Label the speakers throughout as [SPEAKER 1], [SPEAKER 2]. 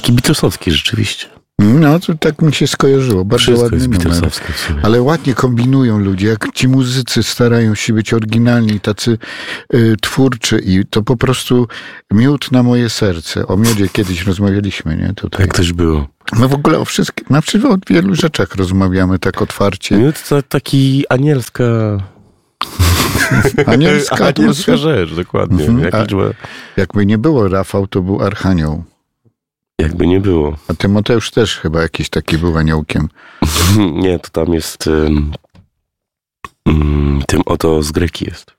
[SPEAKER 1] Taki Beatlesowski rzeczywiście.
[SPEAKER 2] No, to tak mi się skojarzyło. Bardzo
[SPEAKER 1] Wszystko
[SPEAKER 2] ładny
[SPEAKER 1] jest
[SPEAKER 2] numer.
[SPEAKER 1] Beatlesowskie w sumie.
[SPEAKER 2] Ale ładnie kombinują ludzie, jak ci muzycy starają się być oryginalni, tacy twórczy i to po prostu miód na moje serce. O miodzie kiedyś rozmawialiśmy, nie? Tutaj.
[SPEAKER 1] Tak też było.
[SPEAKER 2] My w ogóle o wszystkim, o wielu rzeczach rozmawiamy tak otwarcie.
[SPEAKER 1] Miód to taki anielska
[SPEAKER 2] Anielska
[SPEAKER 1] rzecz, dokładnie.
[SPEAKER 2] Jakby nie było Rafał, to był Archanioł.
[SPEAKER 1] Jakby nie było.
[SPEAKER 2] A Tymoteusz też chyba jakiś taki był aniołkiem.
[SPEAKER 1] Nie, to tam jest tym oto z Greki jest.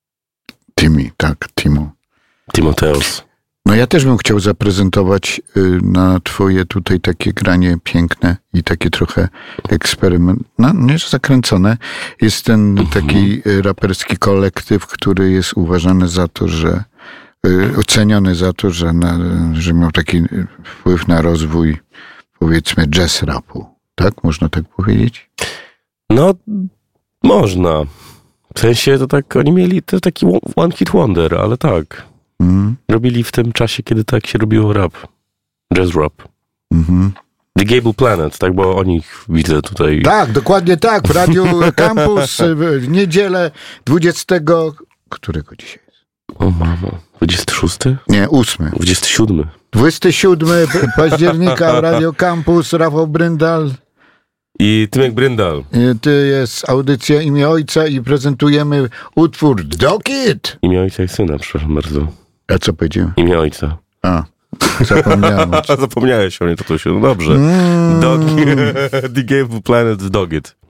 [SPEAKER 2] Timo.
[SPEAKER 1] Timoteos.
[SPEAKER 2] No ja też bym chciał zaprezentować na twoje tutaj takie granie piękne i takie trochę eksperyment, no nie zakręcone. Jest ten taki raperski kolektyw, który jest uważany za to, że oceniony za to, że miał taki wpływ na rozwój, powiedzmy, jazz rapu. Tak? Można tak powiedzieć?
[SPEAKER 1] No, można. W sensie to tak, oni mieli to taki one hit wonder, ale tak. Robili w tym czasie, kiedy tak się robiło rap. Jazz rap. The Gable Planet, tak? Bo o nich widzę tutaj.
[SPEAKER 2] Tak, dokładnie tak. W Radiu Campus w niedzielę 20... Którego dzisiaj jest?
[SPEAKER 1] O mamo. 26?
[SPEAKER 2] Nie, 8.
[SPEAKER 1] 27.
[SPEAKER 2] 27 października Radio Campus, Rafał Bryndal.
[SPEAKER 1] I Tymek Bryndal.
[SPEAKER 2] To jest audycja Imię Ojca i prezentujemy utwór Dog It.
[SPEAKER 1] Imię Ojca i Syna, przepraszam bardzo.
[SPEAKER 2] A co powiedziałem?
[SPEAKER 1] Imię Ojca.
[SPEAKER 2] Zapomniałem.
[SPEAKER 1] Zapomniałeś o mnie, to się, no dobrze. The Gable Planet, Dog It.